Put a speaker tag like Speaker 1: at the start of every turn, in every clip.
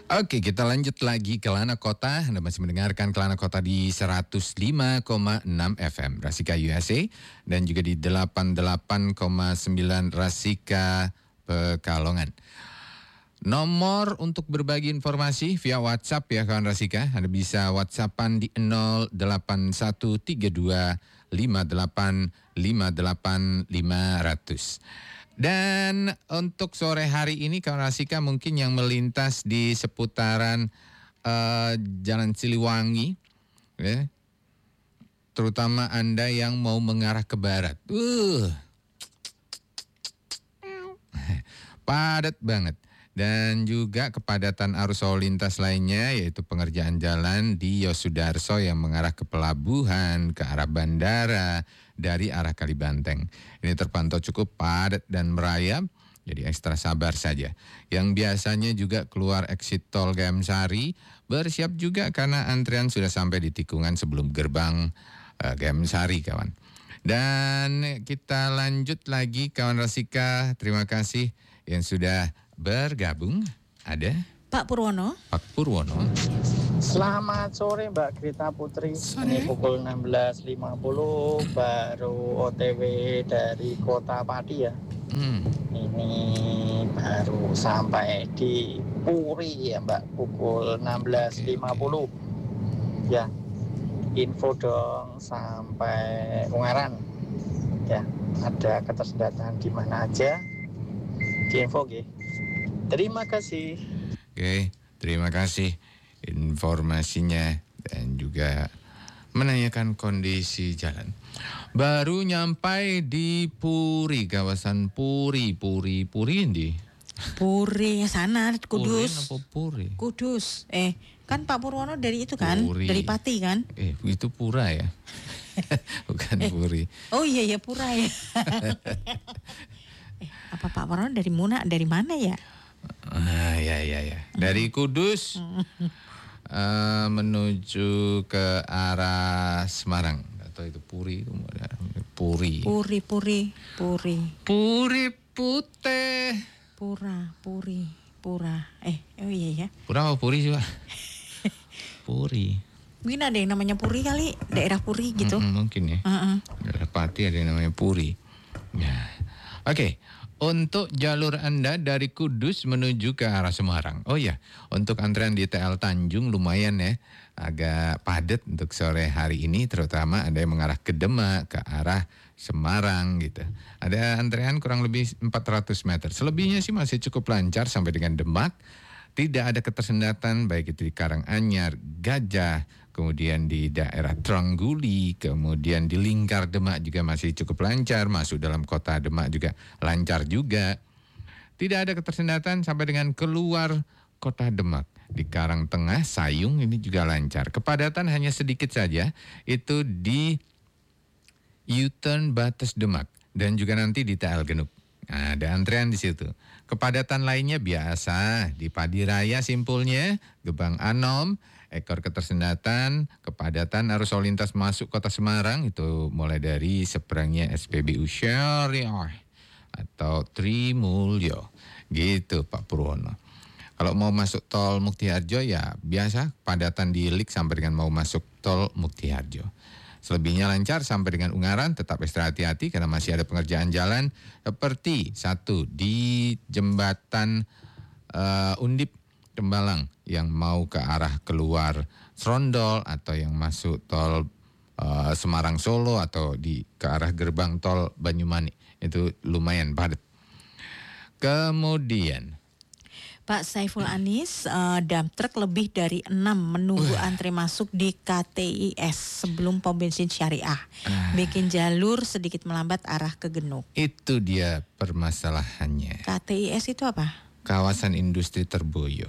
Speaker 1: Oke, kita lanjut lagi ke Lana Kota. Anda masih mendengarkan Kelana Kota di 105,6 FM Rasika USA dan juga di 88,9 Rasika Pekalongan. Nomor untuk berbagi informasi via WhatsApp ya kawan Rasika. Anda bisa WhatsAppan di 081325858 500. Dan untuk sore hari ini kawan Rasika mungkin yang melintas di seputaran Jalan Siliwangi, ya, terutama Anda yang mau mengarah ke barat, padat banget. Dan juga kepadatan arus lalu lintas lainnya yaitu pengerjaan jalan di Yosudarso yang mengarah ke pelabuhan, ke arah bandara, dari arah Kalibanteng. Ini terpantau cukup padat dan merayap, jadi ekstra sabar saja. Yang biasanya juga keluar exit tol Gayamsari, bersiap juga karena antrian sudah sampai di tikungan sebelum gerbang Gayamsari kawan. Dan kita lanjut lagi kawan Rasika, terima kasih yang sudah bergabung. Ada
Speaker 2: Pak Purwono.
Speaker 1: Pak Purwono.
Speaker 3: Selamat sore Mbak Grita Putri. Ini pukul 16.50 baru OTW dari Kota Pati ya. Ini baru sampai di Puri ya Mbak, pukul 16.50. Ya, info dong sampai Ungaran. Ya, ada ketersendatan di mana aja. Di info gitu. Terima kasih.
Speaker 1: Oke, terima kasih informasinya dan juga menanyakan kondisi jalan. Baru nyampai di Puri, kawasan Puri ini.
Speaker 2: Puri sana, Kudus.
Speaker 1: Puri?
Speaker 2: Kudus. Kan Pak Purwono dari itu kan?
Speaker 1: Puri.
Speaker 2: Dari Pati kan?
Speaker 1: Itu Pura ya. Bukan Puri.
Speaker 2: Oh iya Pura ya. Apa Pak Purwono dari mana ya?
Speaker 1: Ya. Dari Kudus menuju ke arah Semarang. Atau itu Puri. Puri putih.
Speaker 2: Pura. Oh iya ya.
Speaker 1: Pura apa Puri sih Pak? Puri.
Speaker 2: Mungkin ada yang namanya Puri kali, daerah Puri gitu.
Speaker 1: Mungkin ya. Daerah Pati ada yang namanya Puri. Ya. Oke. Untuk jalur Anda dari Kudus menuju ke arah Semarang. Oh ya, untuk antrean di TL Tanjung lumayan ya, agak padat untuk sore hari ini, terutama ada yang mengarah ke Demak, ke arah Semarang gitu. Ada antrean kurang lebih 400 meter. Selebihnya sih masih cukup lancar sampai dengan Demak. Tidak ada ketersendatan baik itu di Karanganyar, Gajah, kemudian di daerah Trengguli, kemudian di lingkar Demak juga masih cukup lancar, masuk dalam kota Demak juga lancar juga. Tidak ada ketersendatan sampai dengan keluar kota Demak. Di Karangtengah, Sayung ini juga lancar. Kepadatan hanya sedikit saja, itu di U-turn Batas Demak dan juga nanti di TL Genuk. Nah, ada antrean di situ. Kepadatan lainnya biasa di Padi Raya simpulnya, Gebang Anom, ekor ketersendatan, kepadatan arus lalu lintas masuk kota Semarang itu mulai dari seberangnya SPBU Syariah atau Trimulyo. Gitu Pak Purwono. Kalau mau masuk tol Muktiharjo ya biasa kepadatan di Lik sampai dengan mau masuk tol Muktiharjo. Selebihnya lancar sampai dengan Ungaran, tetap ekstra hati-hati karena masih ada pengerjaan jalan seperti satu di jembatan Undip Tembalang yang mau ke arah keluar Serondol atau yang masuk tol Semarang Solo atau ke arah gerbang tol Banyumanik itu lumayan padat. Kemudian
Speaker 2: Pak Saiful Anis, dump truck lebih dari 6 menunggu antre masuk di KTIS sebelum pom bensin Syariah. Bikin jalur sedikit melambat arah ke Genuk.
Speaker 1: Itu dia permasalahannya.
Speaker 2: KTIS itu apa?
Speaker 1: Kawasan Industri Terboyo.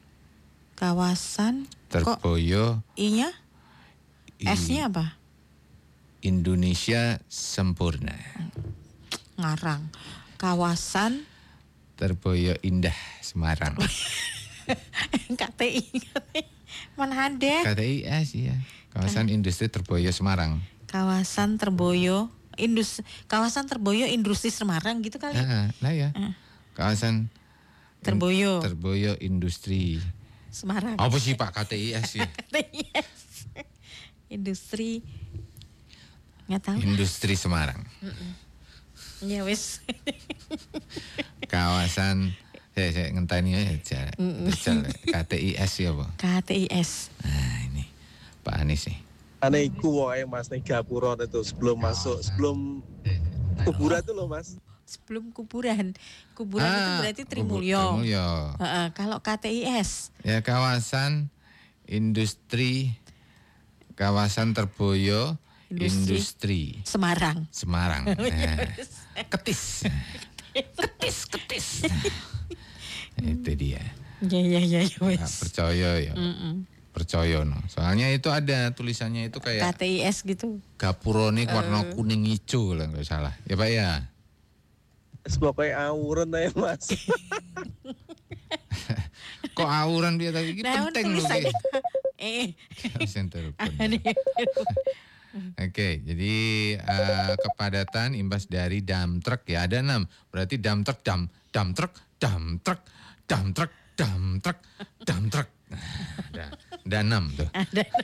Speaker 2: Kawasan
Speaker 1: Terboyo.
Speaker 2: I-nya? S-nya apa?
Speaker 1: Indonesia Sempurna.
Speaker 2: Ngarang. Kawasan
Speaker 1: Terboyo Indah Semarang.
Speaker 2: KTI. Mana ada?
Speaker 1: KTIS ya. Kawasan Industri Terboyo Semarang.
Speaker 2: Kawasan Terboyo Industri Semarang gitu kali.
Speaker 1: Nah ya. Kawasan
Speaker 2: Terboyo
Speaker 1: Industri
Speaker 2: Semarang.
Speaker 1: Apa sih Pak KTIS ya?
Speaker 2: KTIS. Industri nggak tahu.
Speaker 1: Industri Semarang.
Speaker 2: Ya wis.
Speaker 1: Kawasan saya ngenteni aja. KTIS ya, Pak.
Speaker 2: KTIS.
Speaker 1: Nah, ini Pak Anies nih.
Speaker 4: Aneh iku wae Mas ning gapura itu sebelum masuk, sebelum kuburan itu loh Mas.
Speaker 2: Sebelum kuburan. Kuburan itu berarti Trimulyo. Kalau KTIS
Speaker 1: Ya kawasan industri, kawasan Terboyo Industri
Speaker 2: Semarang.
Speaker 1: Semarang. Nah, ketis. Itu dia.
Speaker 2: Ya
Speaker 1: Nggak
Speaker 2: wis.
Speaker 1: percaya ya. Percaya no. Soalnya itu ada tulisannya itu kayak
Speaker 2: KTIS gitu.
Speaker 1: gapura nih warna kuning hijau lah nggak salah. Ya Pak ya.
Speaker 4: Pokoknya awuran aja Mas.
Speaker 1: Kok auran dia tadi ini
Speaker 2: Nah,
Speaker 1: penting loh.
Speaker 2: tulisannya.
Speaker 1: Oke, jadi kepadatan imbas dari dump truck ya ada 6. Berarti dump truck, dump truck. Ada 6 tuh.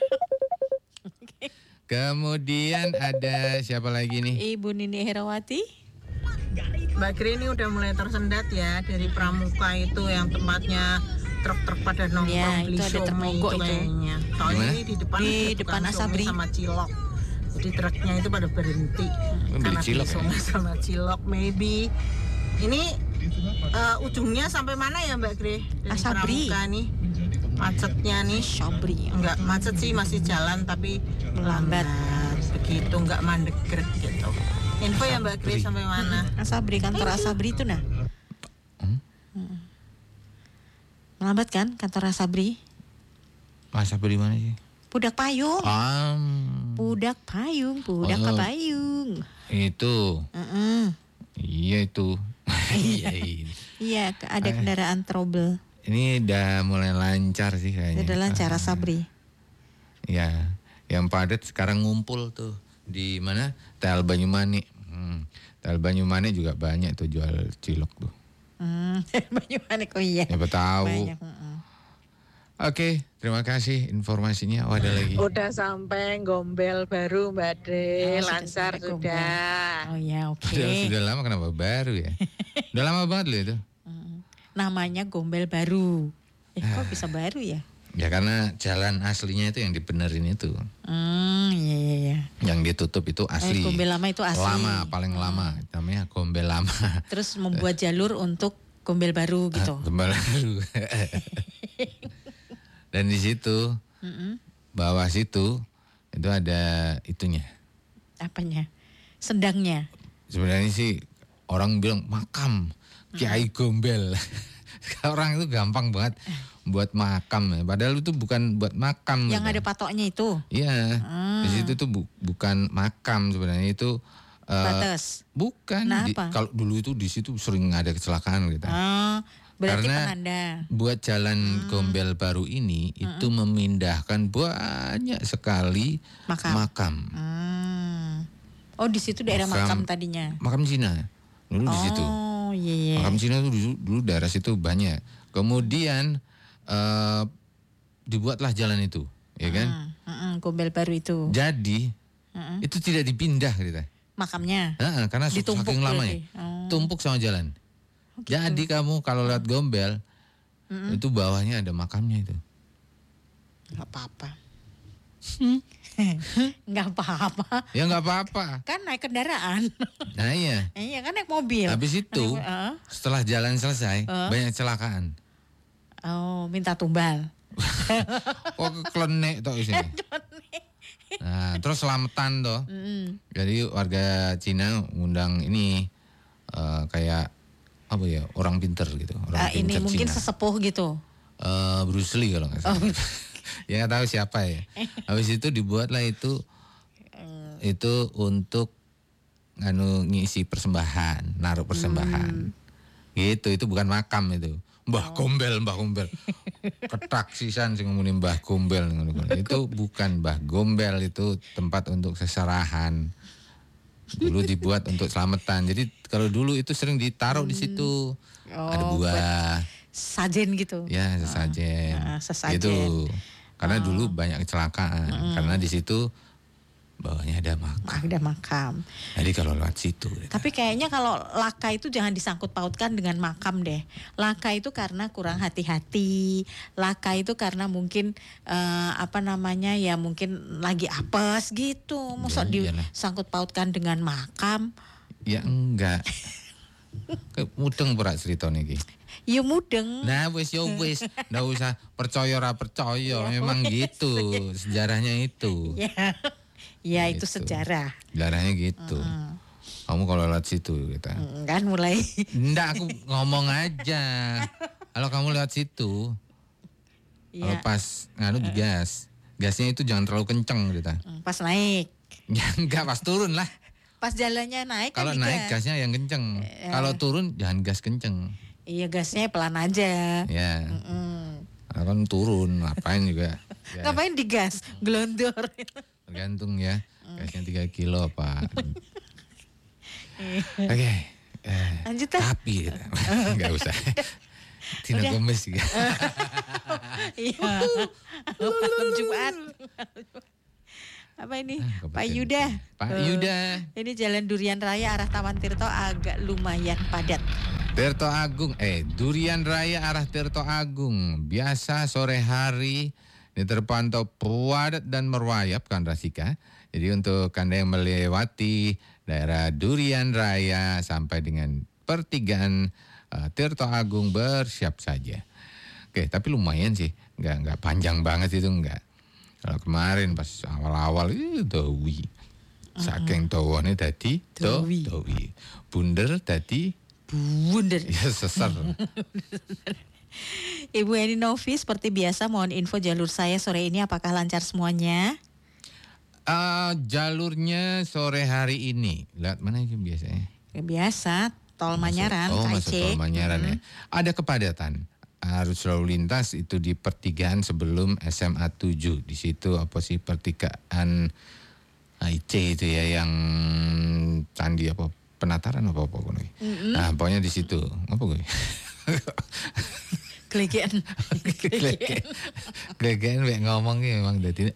Speaker 1: Kemudian ada siapa lagi nih?
Speaker 2: Ibu Nini Herawati.
Speaker 5: Mbak Gri ini udah mulai tersendat ya dari Pramuka itu yang tempatnya truk-truk pada nongkrong
Speaker 2: Ya,
Speaker 5: beli
Speaker 2: itu ada
Speaker 5: somai
Speaker 2: termogok itu.
Speaker 5: kayaknya. Soalnya
Speaker 1: Gimana?
Speaker 5: ini di depan
Speaker 2: Di
Speaker 5: ada
Speaker 2: depan
Speaker 5: tukang somai
Speaker 2: Asabri.
Speaker 5: sama cilok. Jadi truknya itu pada berhenti
Speaker 1: Beli
Speaker 5: karena
Speaker 1: cilok
Speaker 5: beli somai sama cilok maybe. Ini ujungnya sampai mana ya Mbak Gri? Dari
Speaker 2: Asabri.
Speaker 5: Pramuka nih. Macetnya nih.
Speaker 2: Sabri.
Speaker 5: Enggak macet sih, masih jalan tapi
Speaker 2: Melambat.
Speaker 5: begitu, enggak mandek gitu. Info ya Mbak Gri sampai mana?
Speaker 2: Asabri, kantor Asabri itu nah. Melambat kan kantor Asabri?
Speaker 1: Masa beli mana sih?
Speaker 2: Pudak Payung. Pudak Payung, Pudak
Speaker 1: Oh.
Speaker 2: Payung.
Speaker 1: Itu. Iya itu. Iya.
Speaker 2: Iya, ada kendaraan trouble.
Speaker 1: Ini udah mulai lancar sih kayaknya.
Speaker 2: Sudah lancar Asabri.
Speaker 1: Ya, yang padat sekarang ngumpul tuh di mana? Tel Banyumani. Tel Banyumani juga banyak tuh jual cilok tuh.
Speaker 2: Banyumanik kok iya.
Speaker 1: Siapa tahu.
Speaker 2: Banyak.
Speaker 1: Oke, terima kasih informasinya. Oh, ada lagi.
Speaker 6: Udah sampai Gombel baru Mbak Dre,
Speaker 2: Oh, sudah
Speaker 6: lancar
Speaker 2: sampai
Speaker 6: sudah.
Speaker 2: Gombel. Oh ya, oke.
Speaker 1: Sudah lama kenapa baru ya? Udah lama banget loh itu.
Speaker 2: Namanya Gombel baru. Kok bisa baru ya?
Speaker 1: Ya karena jalan aslinya itu yang dibenerin itu.
Speaker 2: Iya.
Speaker 1: Yang ditutup itu asli.
Speaker 2: Gombel lama itu asli.
Speaker 1: Lama, paling lama. Namanya Gombel lama.
Speaker 2: Terus membuat jalur untuk Gombel baru gitu.
Speaker 1: Gombel baru. Dan di situ, bawah situ, itu ada itunya.
Speaker 2: Apanya? Sendangnya.
Speaker 1: Sebenarnya sih orang bilang makam Kiai Gombel. Orang itu gampang banget buat makam. Padahal itu bukan buat makam.
Speaker 2: Yang
Speaker 1: gitu.
Speaker 2: ada patoknya itu.
Speaker 1: Iya, di situ tuh bukan makam sebenarnya itu.
Speaker 2: Batas.
Speaker 1: Bukan.
Speaker 2: Nah, apa?
Speaker 1: Kalau dulu itu di situ sering ada kecelakaan gitu.
Speaker 2: Berarti
Speaker 1: Karena
Speaker 2: penanda.
Speaker 1: buat jalan Gombel baru ini itu memindahkan banyak sekali makam.
Speaker 2: Oh, di situ daerah makam tadinya.
Speaker 1: Makam Cina. Dulu di situ.
Speaker 2: Oh, iya.
Speaker 1: Makam Cina itu dulu daerah situ banyak. Kemudian dibuatlah jalan itu, ya kan?
Speaker 2: Gombel baru itu.
Speaker 1: Jadi itu tidak dipindah gitu.
Speaker 2: Makamnya.
Speaker 1: Karena
Speaker 2: Ditumpuk
Speaker 1: saking lamanya.
Speaker 2: berarti.
Speaker 1: Tumpuk sama jalan.
Speaker 2: Gitu.
Speaker 1: Jadi kamu kalau lihat Gombel itu bawahnya ada makamnya itu.
Speaker 2: Nggak apa-apa. Nggak apa-apa.
Speaker 1: Ya nggak apa-apa.
Speaker 2: Kan naik kendaraan.
Speaker 1: Nah iya.
Speaker 2: Iya kan naik mobil.
Speaker 1: Habis itu setelah jalan selesai banyak kecelakaan.
Speaker 2: Oh, minta tumbal.
Speaker 1: Kok klenek toh isinya. Nah, terus selamatan toh. Jadi warga Cina ngundang ini kayak apa ya, orang pinter gitu. Orang
Speaker 2: Ini
Speaker 1: pinter
Speaker 2: mungkin
Speaker 1: Cina.
Speaker 2: sesepuh gitu.
Speaker 1: Bruce Lee kalau nggak salah. Ya nggak tahu siapa ya. Habis itu dibuatlah itu untuk ngisi persembahan, naruh persembahan. Gitu, itu bukan makam itu. Mbah Gombel. Ketak sisan sing ngomongin Mbah Gombel. Itu bukan Mbah Gombel, itu tempat untuk seserahan. Dulu dibuat untuk selamatan. Jadi kalau dulu itu sering ditaruh di situ. Ada buah.
Speaker 2: sajen gitu.
Speaker 1: Ya, sesajen.
Speaker 2: Sesajen.
Speaker 1: Itu karena dulu banyak kecelakaan karena di situ bawahnya ada makam.
Speaker 2: Ada makam.
Speaker 1: Jadi kalau lewat situ.
Speaker 2: Tapi kayaknya kalau laka itu jangan disangkut pautkan dengan makam deh. Laka itu karena kurang hati-hati. Laka itu karena mungkin ya mungkin lagi apes gitu. Masa disangkut pautkan dengan makam?
Speaker 1: Ya enggak. Mudeng pura cerita niki.
Speaker 2: Ya mudeng.
Speaker 1: Nah wis, nggak usah percaya ora percaya, memang gitu sejarahnya itu.
Speaker 2: Ya itu
Speaker 1: Gitu.
Speaker 2: sejarah.
Speaker 1: Sejarahnya gitu. Kamu kalau lewat situ kita.
Speaker 2: Kan mulai.
Speaker 1: Enggak, aku ngomong aja. Kalau kamu lewat situ, kalau pas nganu digas, gasnya itu jangan terlalu kenceng kita.
Speaker 2: Pas naik.
Speaker 1: Ya enggak, pas turun lah.
Speaker 2: Pas jalannya naik.
Speaker 1: Kalau
Speaker 2: kan
Speaker 1: naik gasnya yang kenceng. Kalau turun jangan gas kenceng.
Speaker 2: Iya gasnya pelan aja.
Speaker 1: Ya. Kalau kan turun, ngapain juga. Gas.
Speaker 2: Ngapain digas? Gelondor.
Speaker 1: Tergantung ya. Gasnya 3 kilo Pak. Oke.
Speaker 2: Lanjut ah.
Speaker 1: Tapi enggak usah. Tina Gomez juga.
Speaker 2: Iya. Malam Jumat. Apa ini? Pak Yuda.
Speaker 1: Pak Yuda.
Speaker 2: Ini Jalan Durian Raya arah Taman Tirto agak lumayan padat.
Speaker 1: Tirto Agung, Durian Raya arah Tirto Agung. Biasa sore hari ini terpantau padat dan merayap kan Rasika. Jadi untuk Anda yang melewati daerah Durian Raya sampai dengan pertigaan Tirto Agung bersiap saja. Oke, tapi lumayan sih, nggak panjang banget itu enggak. Kalau kemarin pas awal-awal itu dowi. Saking dawane dadi dowi. Bunder dadi
Speaker 2: bunder.
Speaker 1: Ya sesar.
Speaker 2: Ibu Eni Novi seperti biasa mohon info jalur saya sore ini apakah lancar semuanya?
Speaker 1: Jalurnya sore hari ini. Lihat mana itu biasanya?
Speaker 2: Biasa, tol Manyaran,
Speaker 1: masuk tol Manyaran ya. Ada kepadatan. Arus lalu lintas itu di pertigaan sebelum SMA 7. Di situ apa sih pertigaan IC itu ya yang candi apa penataran apa gue. Nah, pokoknya di situ. Apa gue?
Speaker 2: Gelegean.
Speaker 1: Gelegean mek ngomongnya memang dadi.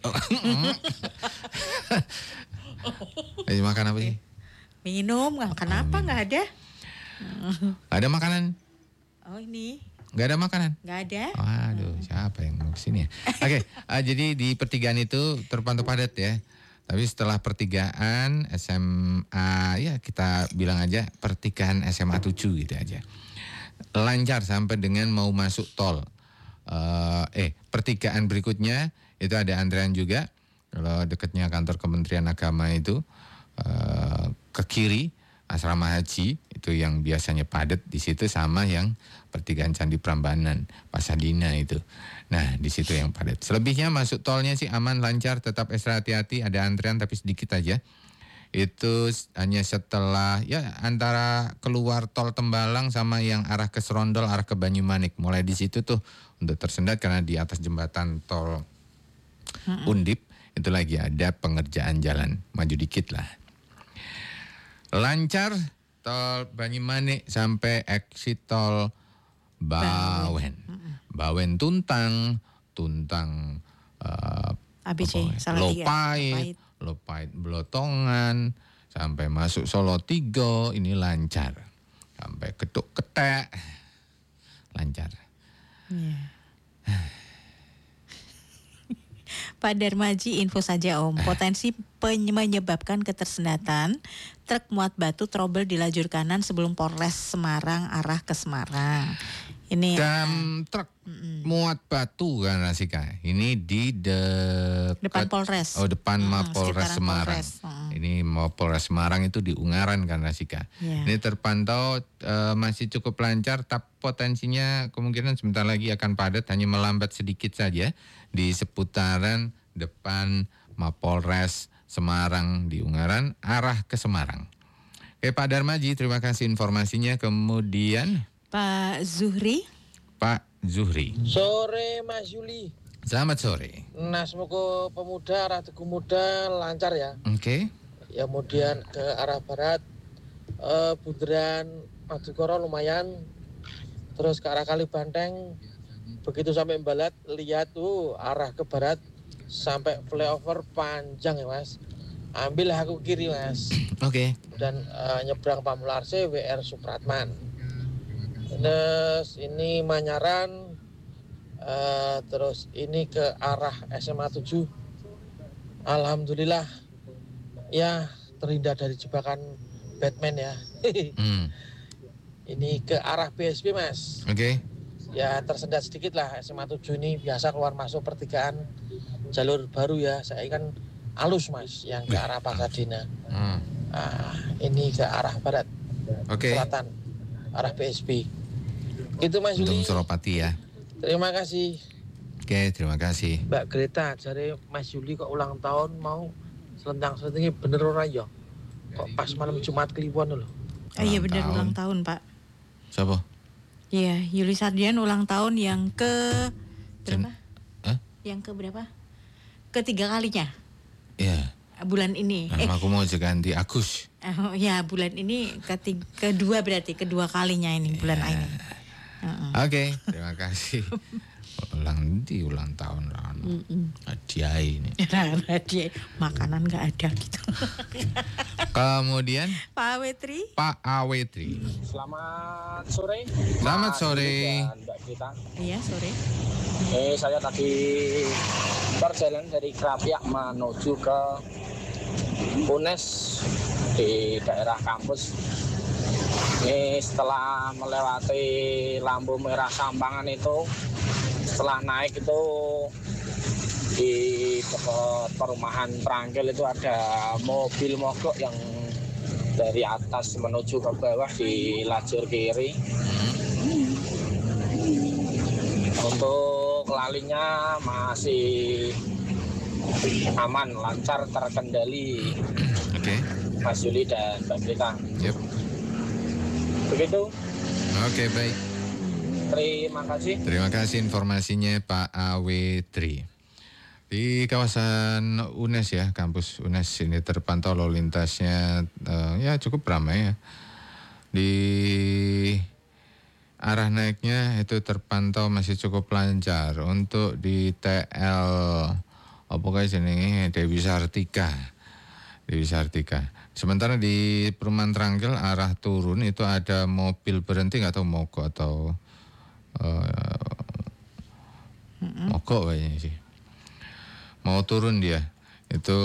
Speaker 1: Makan apa sih?
Speaker 2: Minum, makan apa enggak ada?
Speaker 1: Ada makanan?
Speaker 2: Oh, ini.
Speaker 1: Gak ada makanan?
Speaker 2: Gak ada.
Speaker 1: Waduh, siapa yang mau kesini ya? Oke, jadi di pertigaan itu terpantau padat ya. Tapi setelah pertigaan SMA, ya kita bilang aja pertigaan SMA 7 gitu aja. Lancar sampai dengan mau masuk tol. Pertigaan berikutnya itu ada antrean juga. Kalau dekatnya kantor Kementerian Agama itu ke kiri asrama haji itu yang biasanya padat di situ sama yang pertigaan Candi Prambanan, Pasadena itu. Nah, di situ yang padat. Selebihnya masuk tolnya sih aman, lancar, tetap ekstra hati-hati, ada antrean tapi sedikit aja. Itu hanya setelah ya antara keluar tol Tembalang sama yang arah ke Serondol, arah ke Banyumanik. Mulai di situ tuh untuk tersendat karena di atas jembatan tol Undip itu lagi ada pengerjaan jalan. Maju dikit lah. Lancar tol Banyumanik sampai exit tol Bawen. Bawen Tuntang
Speaker 2: ABC
Speaker 1: Lopait Blotongan sampai masuk Solo 3 ini lancar. Sampai Ketuk Ketek lancar.
Speaker 2: Yeah. Pak Darmaji, info saja Om. Potensi menyebabkan ketersendatan truk muat batu trouble di lajur kanan sebelum Polres Semarang arah ke Semarang. Ini
Speaker 1: truk muat batu kan Rasika. Ini di
Speaker 2: depan Polres.
Speaker 1: Oh, depan Mapolres Semarang. Ini Mapolres Semarang itu di Ungaran kan Rasika. Yeah. Ini terpantau masih cukup lancar, tapi potensinya kemungkinan sebentar lagi akan padat, hanya melambat sedikit saja di seputaran depan Mapolres Semarang di Ungaran arah ke Semarang. Oke, Pak Darmaji, terima kasih informasinya. Kemudian
Speaker 2: Pak Zuhri.
Speaker 1: Pak Zuhri.
Speaker 3: Sore Mas Yuli.
Speaker 1: Selamat sore.
Speaker 3: Nah, semoga pemuda arah Tugu Muda lancar ya.
Speaker 1: Oke.
Speaker 3: Ya, kemudian ke arah barat bundaran Madukoro lumayan. terus ke arah Kali Banteng. Begitu sampai Balat, lihat tuh arah ke barat sampai flyover panjang ya Mas. Ambil aku kiri Mas.
Speaker 1: Oke.
Speaker 3: Dan nyebrang Pamularse WR Supratman. Terus ini Manyaran, terus ini ke arah SMA 7. Alhamdulillah ya terhindar dari jebakan Batman ya. Ini ke arah BSP Mas.
Speaker 1: Oke.
Speaker 3: Ya tersendat sedikit lah, SMA 7 ini biasa keluar masuk pertigaan jalur baru ya. Saya kan alus Mas yang ke arah Pasadena. Ini ke arah barat, selatan, arah BSP. Itu Mas Yuli.
Speaker 1: Suropati ya.
Speaker 3: Terima kasih.
Speaker 1: Oke, terima kasih.
Speaker 3: Mbak Greta, cari Mas Yuli kok ulang tahun mau selentang-selentangnya bener ora ya? Kok pas malam Jumat Kliwon loh.
Speaker 2: Iya bener ulang tahun Pak.
Speaker 1: Siapa?
Speaker 2: Iya, Yuli Sardian ulang tahun yang ke berapa? Yang ke berapa? Ketiga kalinya.
Speaker 1: Iya.
Speaker 2: Bulan ini.
Speaker 1: Aku mau ganti Agus.
Speaker 2: Ya bulan ini kedua berarti kedua kalinya ini bulan ini.
Speaker 1: Oke, terima kasih. Ulang tahun hadiah ini.
Speaker 2: Hadiah makanan nggak ada gitu.
Speaker 1: Kemudian
Speaker 2: Pak Awetri.
Speaker 1: Pak Awetri.
Speaker 7: Selamat sore.
Speaker 1: Selamat sore.
Speaker 7: Mbak Gita.
Speaker 2: Iya sore.
Speaker 7: Saya tadi perjalanan dari Krapiak menuju ke UNES di daerah kampus. Ini setelah melewati lampu merah Sampangan itu, setelah naik itu di dekat perumahan Prangkil itu ada mobil mogok yang dari atas menuju ke bawah di lajur kiri. Untuk lalinya masih aman, lancar, terkendali.
Speaker 1: Oke.
Speaker 7: Mas Yuli dan Mbak Grita.
Speaker 1: Yep.
Speaker 7: Begitu.
Speaker 1: Oke, baik.
Speaker 7: Terima kasih.
Speaker 1: Terima kasih informasinya Pak Awetri. Di kawasan UNES ya, kampus UNES ini terpantau lalu lintasnya ya cukup ramai ya. Di arah naiknya itu terpantau masih cukup lancar. Untuk di TL apa guys ini Dewi Sartika. Sementara di perumahan Trangkil arah turun itu ada mobil berhenti, nggak tahu mogok atau mogok kayaknya sih. Mau turun dia itu,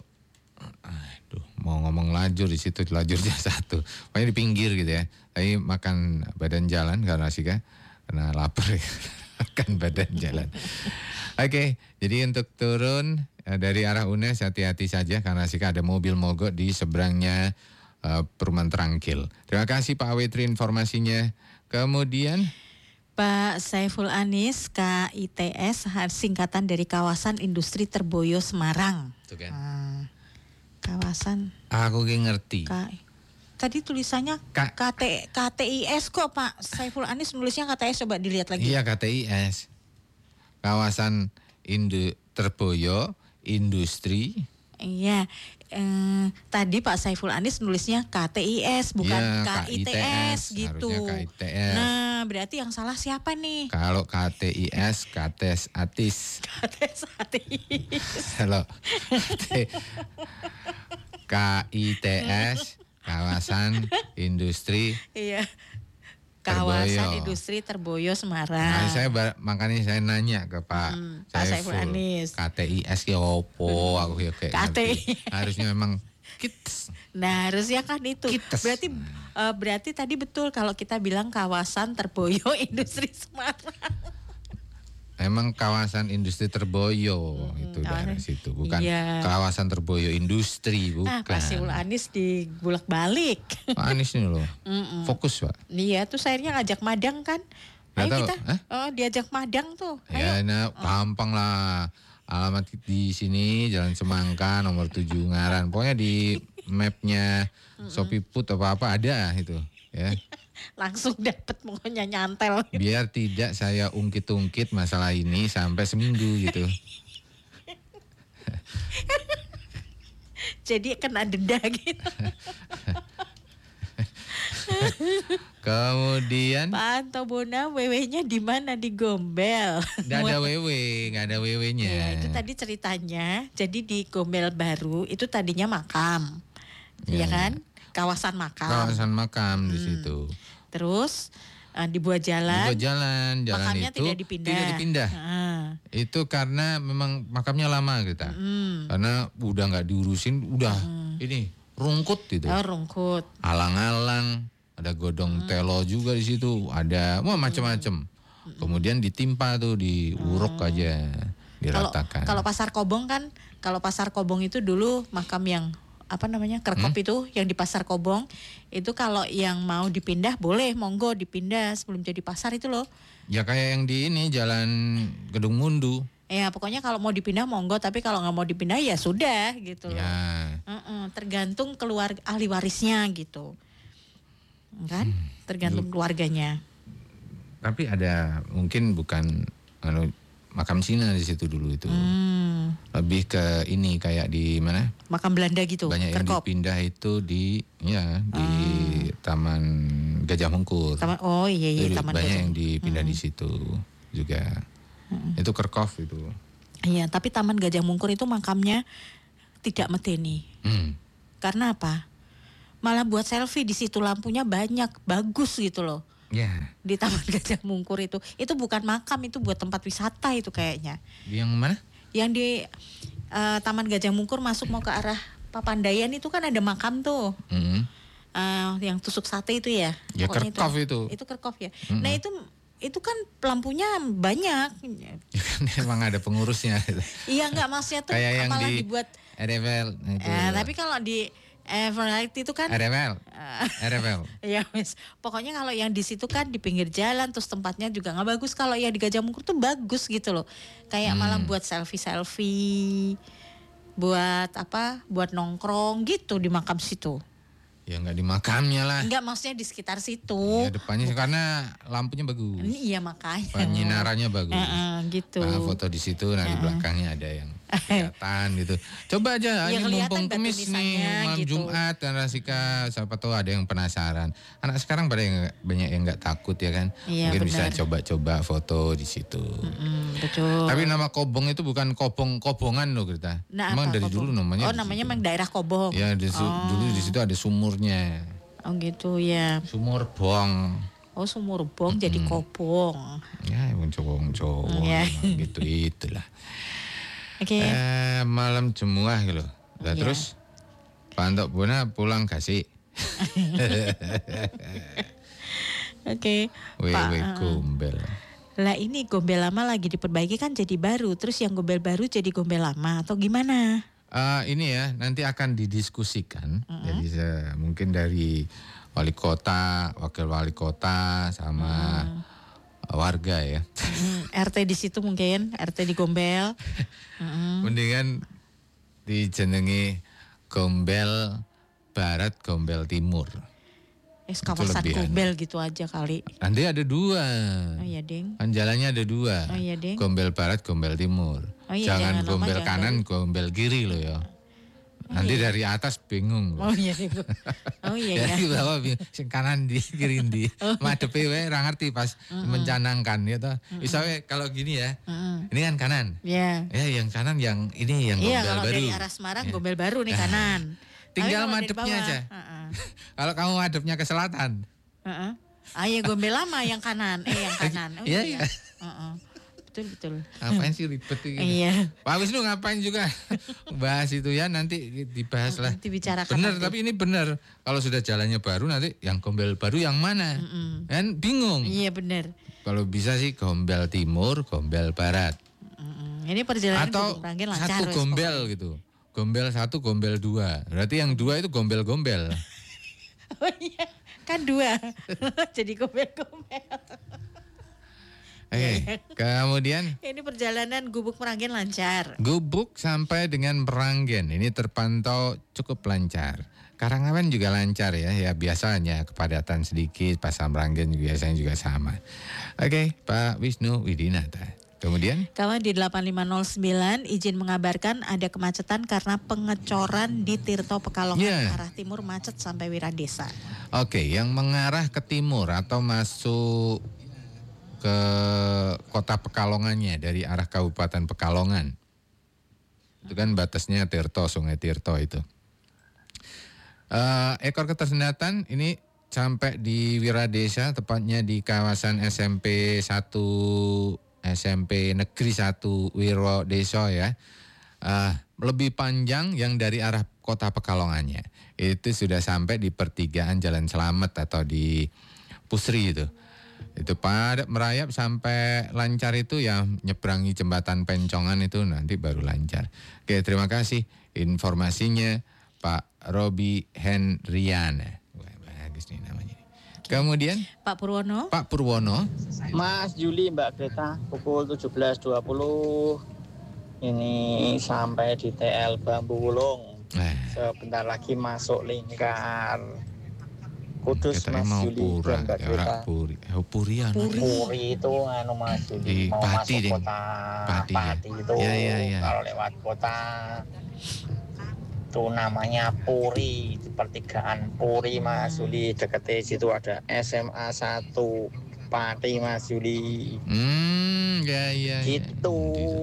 Speaker 1: mau ngomong lajur di situ, lajurnya satu, pokoknya di pinggir gitu ya. Tapi makan badan jalan karena karena lapar makan badan jalan. Oke, jadi untuk turun dari arah UNES hati-hati saja karena ada mobil mogok di seberangnya perumahan Trangkil. Terima kasih Pak Awetri informasinya. Kemudian
Speaker 2: Pak Saiful Anis, KITS, singkatan dari Kawasan Industri Terboyo Semarang.
Speaker 1: Tuh kan.
Speaker 2: Kawasan.
Speaker 1: Aku ngerti.
Speaker 2: Tadi tulisannya KTIS kok Pak Saiful Anis nulisnya KTS, coba dilihat lagi.
Speaker 1: Iya KTIS. Kawasan Terboyo Industri.
Speaker 2: Iya. Tadi Pak Saiful Anis nulisnya KTIS bukan
Speaker 1: ya,
Speaker 2: KITS gitu.
Speaker 1: KITS.
Speaker 2: Nah, berarti yang salah siapa nih?
Speaker 1: Kalau KTIS, Kates Atis.
Speaker 2: KTS Atis.
Speaker 1: Halo. KITS, Kawasan Industri.
Speaker 2: Iya. Kawasan
Speaker 1: Terboyo.
Speaker 2: Industri Terboyo Semarang.
Speaker 1: Nah, makanya saya nanya ke Pak
Speaker 2: Saiful Anis.
Speaker 1: KTIS ya opo, aku ya kayak
Speaker 2: KTIS.
Speaker 1: harusnya memang KITS.
Speaker 2: Nah, harusnya kan itu.
Speaker 1: KITS.
Speaker 2: Berarti tadi betul kalau kita bilang Kawasan Terboyo Industri Semarang.
Speaker 1: Emang kawasan industri Terboyo itu daerah situ, bukan kawasan Terboyo industri, bukan.
Speaker 2: Pak Saiful Anis dibulak-balik.
Speaker 1: Pak Anis ini loh, fokus Pak.
Speaker 2: Iya, tuh akhirnya ngajak madang kan. Ayo kita, diajak madang tuh.
Speaker 1: Ya, gampang lah. Alamat di sini Jalan Semangka nomor 7 Ngaran. Pokoknya di mapnya Shopee Put apa ada itu, ya.
Speaker 2: Langsung dapat pokoknya nyantel.
Speaker 1: Biar tidak saya ungkit-ungkit masalah ini sampai seminggu gitu.
Speaker 2: Jadi kena denda gitu.
Speaker 1: Kemudian
Speaker 2: Pak Antobona wewe-nya di mana? Di Gombel.
Speaker 1: nggak ada wewe-nya.
Speaker 2: Ya, itu tadi ceritanya. Jadi di Gombel Baru itu tadinya makam. Iya kan? Kawasan makam.
Speaker 1: Di situ.
Speaker 2: Terus dibuat jalan.
Speaker 1: Jalan
Speaker 2: makamnya
Speaker 1: itu
Speaker 2: tidak dipindah.
Speaker 1: Itu karena memang makamnya lama kita. Karena udah nggak diurusin, udah ini rungkut gitu.
Speaker 2: Oh, rungkut.
Speaker 1: Alang-alang, ada godong telo juga di situ, ada macam-macam. Kemudian ditimpa tuh, diuruk aja, diratakan.
Speaker 2: Kalau Pasar Kobong kan, kalau Pasar Kobong itu dulu makam yang kerkop itu yang di Pasar Kobong itu kalau yang mau dipindah boleh, monggo dipindah sebelum jadi pasar itu loh.
Speaker 1: Ya kayak yang di ini Jalan Gedung Mundu.
Speaker 2: Ya pokoknya kalau mau dipindah monggo, tapi kalau nggak mau dipindah ya sudah gitu loh.
Speaker 1: Ya.
Speaker 2: Tergantung keluarga ahli warisnya gitu, kan? Tergantung keluarganya.
Speaker 1: Tapi ada mungkin bukan makam Cina di situ dulu itu. Lebih ke ini kayak di mana?
Speaker 2: Makam Belanda gitu.
Speaker 1: Banyak yang
Speaker 2: kerkop.
Speaker 1: dipindah itu di Taman Gajah Mungkur.
Speaker 2: Oh iya Taman
Speaker 1: banyak
Speaker 2: Gajah.
Speaker 1: yang dipindah di situ juga. Itu kerkop itu.
Speaker 2: Iya, tapi Taman Gajah Mungkur itu makamnya tidak medeni. Karena apa? Malah buat selfie di situ, lampunya banyak, bagus gitu loh.
Speaker 1: Ya.
Speaker 2: Di Taman Gajah Mungkur itu bukan makam, itu buat tempat wisata itu kayaknya.
Speaker 1: Yang mana?
Speaker 2: Yang di Taman Gajah Mungkur masuk mau ke arah Papandayan itu kan ada makam tuh. Yang tusuk sate itu ya.
Speaker 1: Ya kerkop itu.
Speaker 2: Itu kerkop ya. Nah itu kan lampunya banyak.
Speaker 1: Emang ada pengurusnya.
Speaker 2: Iya enggak, maksudnya tuh
Speaker 1: kayak yang
Speaker 2: malah
Speaker 1: di
Speaker 2: dibuat
Speaker 1: RFL itu.
Speaker 2: Tapi kalau di Everlight itu kan
Speaker 1: RFL.
Speaker 2: ya wes. Pokoknya kalau yang di situ kan di pinggir jalan, terus tempatnya juga nggak bagus. Kalau yang di Gajah Mungkur tuh bagus gitu loh. Kayak malah buat selfie, buat buat nongkrong gitu di makam situ.
Speaker 1: Ya nggak di makamnya lah.
Speaker 2: Enggak, maksudnya di sekitar situ.
Speaker 1: Ya depannya karena lampunya bagus.
Speaker 2: Iya makanya.
Speaker 1: Penyinarannya bagus.
Speaker 2: Gitu.
Speaker 1: Nah, foto di situ, di belakangnya ada yang kelihatan gitu. Coba aja,
Speaker 2: Ya,
Speaker 1: ini mumpung
Speaker 2: kelihatan
Speaker 1: Kemis nih, malam
Speaker 2: gitu.
Speaker 1: Jumat dan Rasika, siapa tahu ada yang penasaran. Anak sekarang banyak yang nggak takut ya kan.
Speaker 2: Iya,
Speaker 1: mungkin
Speaker 2: benar.
Speaker 1: bisa coba-coba foto di situ.
Speaker 2: Betul.
Speaker 1: Tapi nama Kobong itu bukan kobongan loh kita.
Speaker 2: Nah,
Speaker 1: Emang
Speaker 2: apa
Speaker 1: dari
Speaker 2: Kobong?
Speaker 1: dulu namanya.
Speaker 2: Namanya memang daerah Kobong.
Speaker 1: Ya dulu di situ ada sumurnya.
Speaker 2: Oh gitu ya.
Speaker 1: Sumur Bong.
Speaker 2: Oh sumur bong jadi Kobong.
Speaker 1: Ya emang cowok
Speaker 2: Ya.
Speaker 1: gitu itulah.
Speaker 2: Oke.
Speaker 1: Malam jemuah gitu. Nah,
Speaker 2: Iya.
Speaker 1: terus Pak Antobona pulang kasih.
Speaker 2: Oke.
Speaker 1: Wewe gombel.
Speaker 2: Lah ini gombel lama lagi diperbaiki kan jadi baru. Terus yang gombel baru jadi gombel lama atau gimana?
Speaker 1: Ini ya nanti akan didiskusikan. Jadi mungkin dari wali kota, wakil wali kota sama warga ya.
Speaker 2: RT di situ mungkin, RT di Gombel.
Speaker 1: Mendingan dijenengi Gombel Barat, Gombel Timur.
Speaker 2: Kawasan
Speaker 1: lebihan.
Speaker 2: Gombel gitu aja kali.
Speaker 1: Nanti ada 2.
Speaker 2: Oh iya ding.
Speaker 1: Kan jalannya ada 2.
Speaker 2: Oh iya ding.
Speaker 1: Gombel Barat, Gombel Timur.
Speaker 2: Oh iya,
Speaker 1: jangan
Speaker 2: jangan
Speaker 1: gombel
Speaker 2: lama,
Speaker 1: kanan, gombel kiri loh ya. Nanti dari atas bingung.
Speaker 2: Oh iya ding. Oh iya ya.
Speaker 1: Jadi bawa sing kanan di kiri di. Madepe wae ora ngerti pas mencanangkan ya toh. Bisa wae kalau gini ya. Ini kan kanan.
Speaker 2: Iya.
Speaker 1: Ya yang kanan yang ini yang
Speaker 2: Iya,
Speaker 1: gombel
Speaker 2: kalau
Speaker 1: baru.
Speaker 2: dari arah Semarang Gombel Baru nih kanan.
Speaker 1: Tinggal
Speaker 2: Tapi kalau dari
Speaker 1: madepnya
Speaker 2: bawah,
Speaker 1: aja. Kalau kamu madepnya ke selatan.
Speaker 2: Iya Gombel lama yang kanan. Yang kanan. Oh,
Speaker 1: Iya,
Speaker 2: iya.
Speaker 1: iya.
Speaker 2: Betul.
Speaker 1: Ngapain sih ribet gitu.
Speaker 2: Iya.
Speaker 1: Pak Wisnu ngapain juga bahas itu ya, nanti dibahas lah.
Speaker 2: Dibicarakan
Speaker 1: Bener,
Speaker 2: nanti.
Speaker 1: tapi ini bener. Kalau sudah jalannya baru nanti yang gombel baru yang mana? Kan bingung.
Speaker 2: Iya benar.
Speaker 1: Kalau bisa sih gombel timur, gombel barat.
Speaker 2: Ini perjalanan
Speaker 1: Atau
Speaker 2: Gunung Prangin lancar.
Speaker 1: satu
Speaker 2: wes,
Speaker 1: gombel gitu. Gombel 1, gombel 2. Berarti yang 2 itu gombel-gombel.
Speaker 2: pokoknya. Oh iya, kan 2. Jadi gombel-gombel.
Speaker 1: Kemudian
Speaker 2: Ini perjalanan Gubuk Meranggen lancar.
Speaker 1: Gubuk sampai dengan Meranggen ini terpantau cukup lancar. Karangawan juga lancar ya biasanya kepadatan sedikit, Pasar Meranggen biasanya juga sama. Oke, Pak Wisnu Widinata. Kemudian?
Speaker 2: Kawan di 8509 izin mengabarkan ada kemacetan karena pengecoran di Tirto Pekalongan arah timur macet sampai Wiradesa.
Speaker 1: Oke, yang mengarah ke timur atau masuk ke kota Pekalongannya dari arah Kabupaten Pekalongan. Itu kan batasnya Tirto, Sungai Tirto itu. Ekor ketersendatan ini sampai di Wiradesa, tepatnya di kawasan SMP Negeri 1 Wiradesa ya. Lebih panjang yang dari arah kota Pekalongannya. Itu sudah sampai di pertigaan Jalan Selamat atau di Pusri itu. Itu padat merayap sampai lancar itu ya, nyebrangi jembatan Pencongan itu nanti baru lancar. Oke, terima kasih informasinya Pak Robi Henriana. Wah, bagus nih namanya. Kemudian
Speaker 2: Pak Purwono.
Speaker 1: Pak Purwono.
Speaker 8: Mas Juli, Mbak Greta, pukul 17.20 ini sampai di TL Bambu Wulung. Sebentar lagi masuk lingkar Kudus, Mas Juli dan Mbak Greta.
Speaker 1: Puri
Speaker 8: itu Mas Juli mau
Speaker 1: Pati
Speaker 8: masuk kota Pati itu.
Speaker 1: Ya.
Speaker 8: Kalau lewat kota itu namanya Puri, di pertigaan Puri Mas Juli, deketnya situ ada SMA 1 Pati Mas Juli.
Speaker 1: Ya.
Speaker 8: Gitu.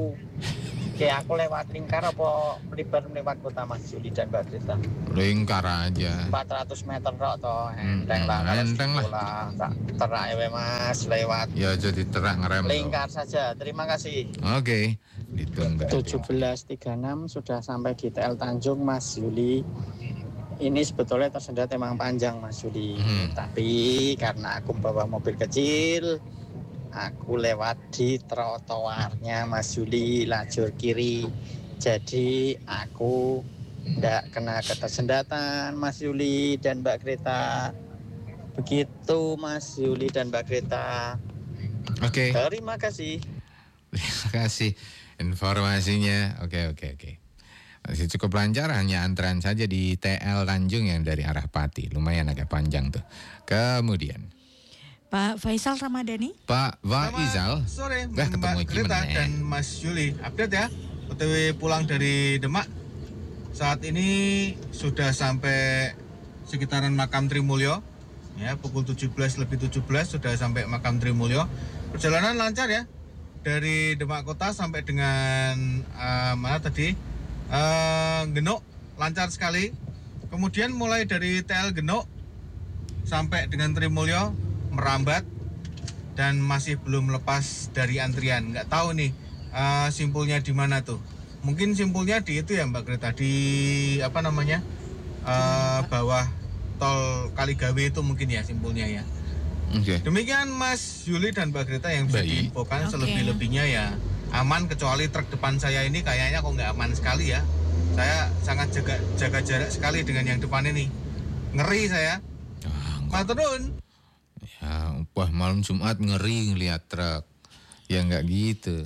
Speaker 8: Kayak aku lewat lingkar apa lewat kota Mas Juli dan Mbak Greta?
Speaker 1: Lingkar aja.
Speaker 8: 400 meter toh, enteng lah.
Speaker 1: Enteng
Speaker 8: lah. Terak Mas lewat.
Speaker 1: Ya jadi terak ngerem.
Speaker 8: Lingkar saja. Terima kasih.
Speaker 1: Oke. Ditunggu.
Speaker 8: 17.36 sudah sampai di TL Tanjung Mas Juli. Ini sebetulnya tersendat emang panjang Mas Juli. Tapi karena aku bawa mobil kecil, aku lewat di trotoarnya Mas Juli, lajur kiri. Jadi aku tidak kena ketersendatan Mas Juli dan Mbak Greta. Begitu Mas Juli dan Mbak Greta.
Speaker 1: Oke.
Speaker 8: Terima kasih.
Speaker 1: Terima kasih informasinya. Oke. Masih cukup lancar, hanya antrean saja di TL Tanjung yang dari arah Pati. Lumayan agak panjang tuh. Kemudian
Speaker 2: Pak Faisal Ramadhani.
Speaker 1: Pak Faisal.
Speaker 9: Sore Mbak Greta dan Mas Juli. Update ya. OTW pulang dari Demak. Saat ini sudah sampai sekitaran Makam Trimulyo. Ya, pukul 17:17 sudah sampai Makam Trimulyo. Perjalanan lancar ya. Dari Demak Kota sampai dengan mana tadi? Genuk lancar sekali. Kemudian mulai dari TL Genuk sampai dengan Trimulyo merambat dan masih belum lepas dari antrian. Nggak tahu nih simpulnya di mana tuh. Mungkin simpulnya di itu ya Mbak Greta, di apa namanya bawah tol Kaligawe itu mungkin ya simpulnya ya.
Speaker 1: Okay.
Speaker 9: Demikian Mas Yuli dan Mbak Greta yang bisa diinfokan. Selebih-lebihnya ya aman, kecuali truk depan saya ini kayaknya kok nggak aman sekali ya. Saya sangat jaga jarak sekali dengan yang depan ini. Ngeri saya. Maturun.
Speaker 1: Ya, wah malam Jumat ngeri ngeliat truk. Ya nggak gitu.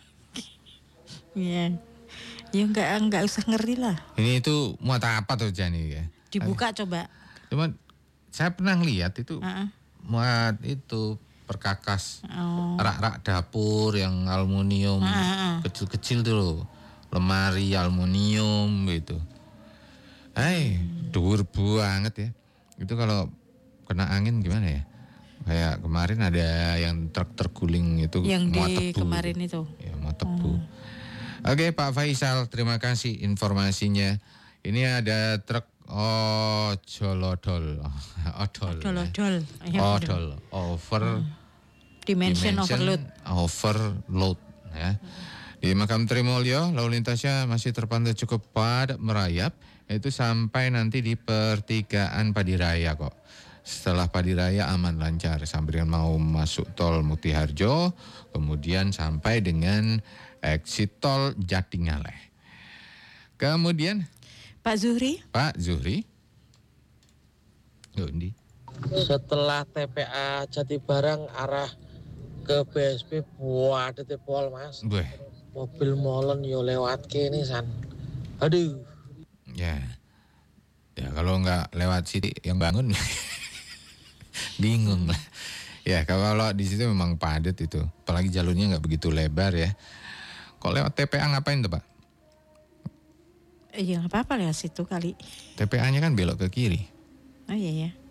Speaker 2: Iya. Ya nggak usah ngeri lah.
Speaker 1: Ini itu muat apa tuh Jani ya?
Speaker 2: Dibuka coba.
Speaker 1: Cuman saya pernah lihat itu muat itu perkakas rak-rak dapur yang aluminium kecil-kecil tuh loh. Lemari aluminium gitu. Dur banget ya. Itu kalau kena angin gimana ya? Kayak kemarin ada yang truk terguling itu
Speaker 2: yang
Speaker 1: muat
Speaker 2: di
Speaker 1: tebu.
Speaker 2: Kemarin itu.
Speaker 1: Ya, muat tebu. Oke, Pak Faisal, terima kasih informasinya. Ini ada truk odol.
Speaker 2: Dimension
Speaker 1: overload ya. Di Makam Trimulyo lalu lintasnya masih terpantau cukup padat merayap, itu sampai nanti di pertigaan Padiraya kok. Setelah Padiraya aman lancar sampai dengan mau masuk tol Mutiharjo, kemudian sampai dengan exit tol Jatingaleh. Kemudian
Speaker 2: Pak Zuhri.
Speaker 1: Undi.
Speaker 3: Setelah TPA Jatibarang arah ke BSP buat pol Mas. Mobil molen yo lewat kene san. Aduh.
Speaker 1: Ya kalau nggak lewat sini yang bangun bingung lah. Ya, kalau di situ memang padat itu. Apalagi jalurnya nggak begitu lebar ya. Kalau lewat TPA ngapain tuh Pak?
Speaker 2: Ya nggak apa-apa lewat situ kali.
Speaker 1: TPA-nya kan belok ke kiri.
Speaker 2: Oh iya ya.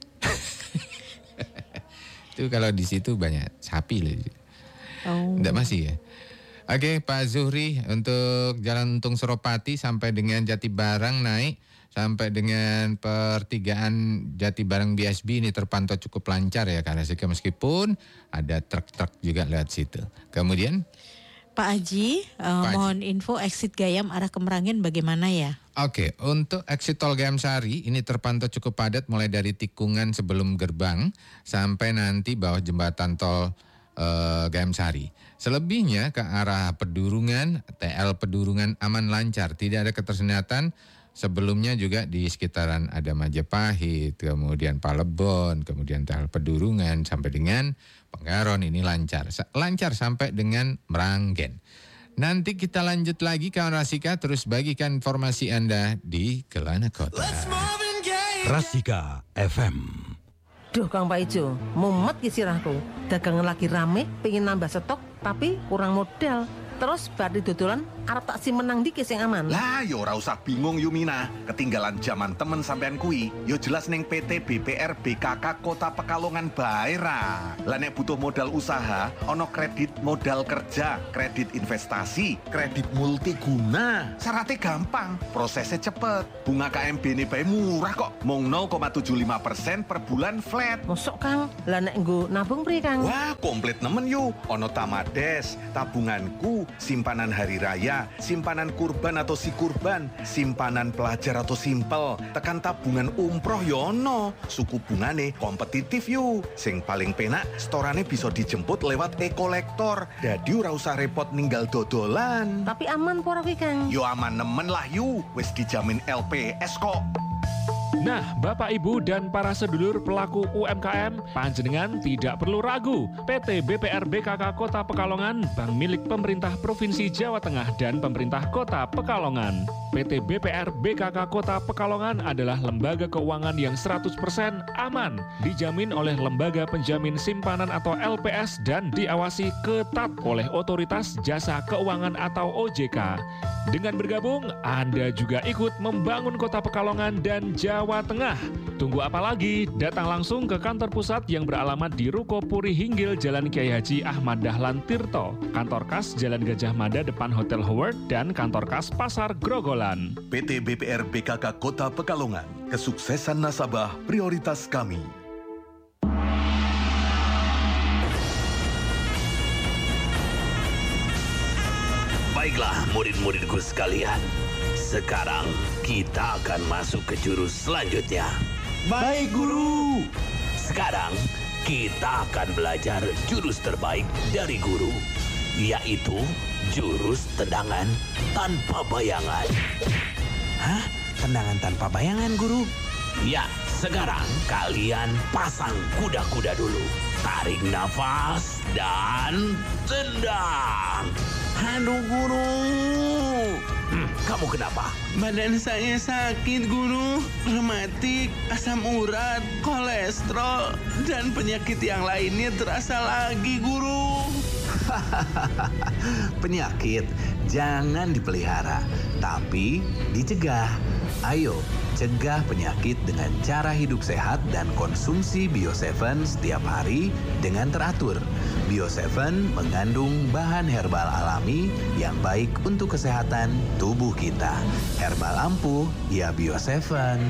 Speaker 1: Itu kalau di situ banyak sapi loh.
Speaker 2: Oh.
Speaker 1: Enggak masih ya? Oke, Pak Zuhri, untuk Jalan Untung Suropati sampai dengan Jatibarang naik sampai dengan pertigaan Jatibarang BSB ini terpantau cukup lancar ya, karena meskipun ada truk-truk juga lewat situ. Kemudian
Speaker 2: Pak Haji, mohon info exit Gayam arah Kemerangin bagaimana ya?
Speaker 1: Oke, untuk exit tol Gayam Sari ini terpantau cukup padat mulai dari tikungan sebelum gerbang sampai nanti bawah jembatan tol Gayam Sari. Selebihnya ke arah Pedurungan, TL Pedurungan aman lancar, tidak ada ketersendatan. Sebelumnya juga di sekitaran ada Majapahit, kemudian Palebon, kemudian TL Pedurungan sampai dengan Penggaron ini lancar. Lancar sampai dengan Meranggen. Nanti kita lanjut lagi kawan Rasika, terus bagikan informasi Anda di Kelana Kota.
Speaker 10: Rasika FM.
Speaker 11: Duh Kang Pak Ijo, mumet ki sirahku. Dagangan lagi rame, pengen nambah stok, tapi kurang modal. Terus bari dodolan arep tak menang dikit sing aman.
Speaker 12: Lah yo ora usah bingung Yumina, ketinggalan zaman temen sampean kui. Yo jelas ning PT BPR BKK Kota Pekalongan bae ra. Lah nek butuh modal usaha, ono kredit modal kerja, kredit investasi, kredit multiguna. Syaratnya gampang, prosesnya cepet. Bunga KMB ini bae murah kok, mung 0,75% per bulan flat.
Speaker 11: Mosok Kang, lah nek nggo nabung pri Kang?
Speaker 12: Wah, komplit nemen yu. Ono Tamades, tabunganku, simpanan hari raya, simpanan kurban atau si kurban, simpanan pelajar atau simpel, tekan tabungan umroh yono, suku bungane kompetitif yu. Sing paling penak, storane bisa dijemput lewat e-kolektor, dadi ora usah repot ninggal dodolan.
Speaker 11: Tapi aman pora kuwi Kang?
Speaker 12: Yo aman nemen lah yu, wis dijamin LPS kok.
Speaker 13: Nah, Bapak Ibu dan para sedulur pelaku UMKM, panjenengan tidak perlu ragu. PT BPR BKK Kota Pekalongan, bank milik pemerintah Provinsi Jawa Tengah dan pemerintah Kota Pekalongan. PT BPR BKK Kota Pekalongan adalah lembaga keuangan yang 100% aman, dijamin oleh Lembaga Penjamin Simpanan atau LPS dan diawasi ketat oleh Otoritas Jasa Keuangan atau OJK. Dengan bergabung, Anda juga ikut membangun Kota Pekalongan dan Jawa Tengah. Tunggu apa lagi? Datang langsung ke kantor pusat yang beralamat di Ruko Puri Hinggil, Jalan Kiai Haji Ahmad Dahlan Tirto, kantor kas Jalan Gajah Mada depan Hotel Howard, dan kantor kas Pasar Grogolan.
Speaker 12: PT BPR BKK Kota Pekalongan, kesuksesan nasabah prioritas kami.
Speaker 10: Baiklah murid-muridku sekalian, sekarang kita akan masuk ke jurus selanjutnya.
Speaker 12: Baik guru.
Speaker 10: Sekarang kita akan belajar jurus terbaik dari guru, yaitu jurus tendangan tanpa bayangan.
Speaker 14: Hah? Tendangan tanpa bayangan guru?
Speaker 10: Ya, sekarang kalian pasang kuda-kuda dulu. Tarik nafas dan tendang.
Speaker 14: Aduh guru.
Speaker 10: Kamu kenapa?
Speaker 14: Badan saya sakit guru. Rematik, asam urat, kolesterol, dan penyakit yang lainnya terasa lagi guru.
Speaker 15: Penyakit jangan dipelihara, tapi dicegah. Ayo, cegah penyakit dengan cara hidup sehat dan konsumsi Bio7 setiap hari dengan teratur. Bio7 mengandung bahan herbal alami yang baik untuk kesehatan tubuh kita. Herbal ampuh, ya Bio7.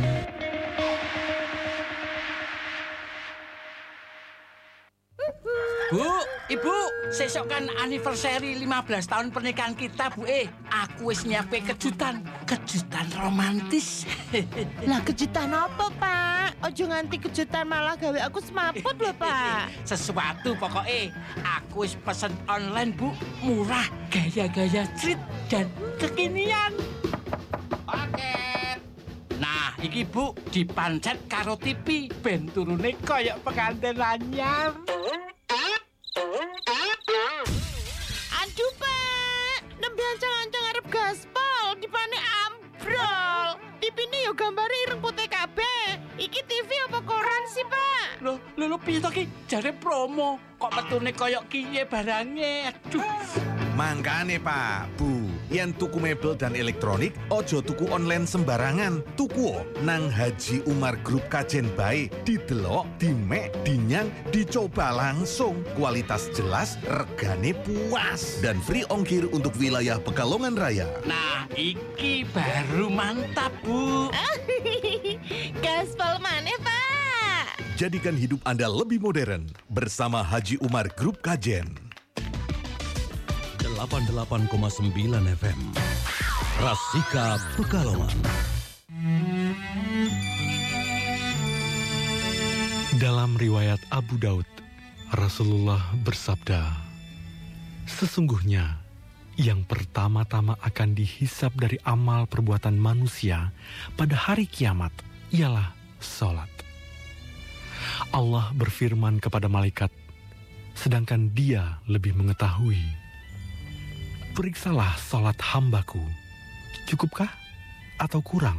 Speaker 16: Bu, Ibu, sesok kan anniversary 15 tahun pernikahan kita, Bu. Aku wis nyiapke kejutan romantis.
Speaker 17: Lah kejutan apa, Pak? Ojo nganti kejutan malah gawe aku semaput lho, Pak.
Speaker 16: Sesuatu pokoknya. Aku wis pesen online, Bu. Murah, gaya-gaya street dan kekinian. Paket. Nah, iki Bu dipancet karo TV, ben turune koyok pengantin anyar.
Speaker 17: Aduh, Pak. Nembe ancang-ancang arep gaspol, dipane ambrol. Tipine yo gambare ireng putih kabeh. Iki TV apa koran sih, Pak?
Speaker 16: Lho piye to ki? Jare promo. Kok metune koyok kiye barange? Aduh.
Speaker 12: Mangkane Pak, Bu, yen tuku mebel dan elektronik, ojo tuku online sembarangan. Tuku nang Haji Umar Group Kajen bae, didelok, dimek, dinyang, dicoba langsung. Kualitas jelas, regane puas, dan free ongkir untuk wilayah Pekalongan Raya.
Speaker 16: Nah, iki baru mantap, Bu.
Speaker 17: Gaspol maneh, Pak.
Speaker 12: Jadikan hidup Anda lebih modern bersama Haji Umar Group Kajen.
Speaker 18: 88,9 FM Rasika Pekalongan.
Speaker 19: Dalam riwayat Abu Daud, Rasulullah bersabda, "Sesungguhnya yang pertama-tama akan dihisab dari amal perbuatan manusia pada hari kiamat ialah salat." Allah berfirman kepada malaikat, sedangkan Dia lebih mengetahui, "Periksalah salat hambaku, cukupkah atau kurang?"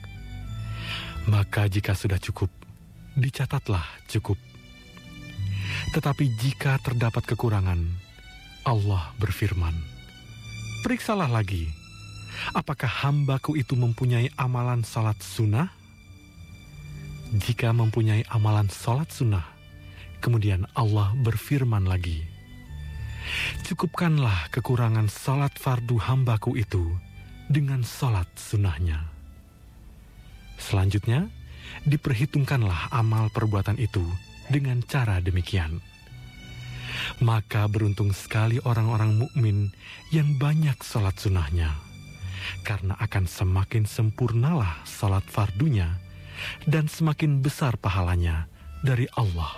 Speaker 19: Maka jika sudah cukup, dicatatlah cukup. Tetapi jika terdapat kekurangan, Allah berfirman, "Periksalah lagi, apakah hambaku itu mempunyai amalan salat sunnah?" Jika mempunyai amalan salat sunnah, kemudian Allah berfirman lagi, "Cukupkanlah kekurangan salat fardu hambaku itu dengan salat sunnahnya." Selanjutnya, diperhitungkanlah amal perbuatan itu dengan cara demikian. Maka beruntung sekali orang-orang mukmin yang banyak salat sunnahnya, karena akan semakin sempurnalah salat fardunya dan semakin besar pahalanya dari Allah.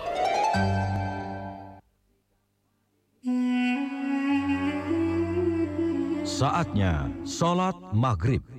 Speaker 18: Saatnya sholat maghrib.